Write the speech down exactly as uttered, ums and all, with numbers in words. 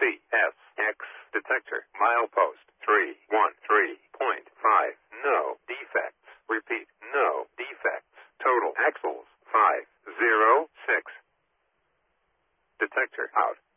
C S X. Detector. Milepost three one three point five. No defects. Repeat. No defects. Total axles five zero six. Detector out.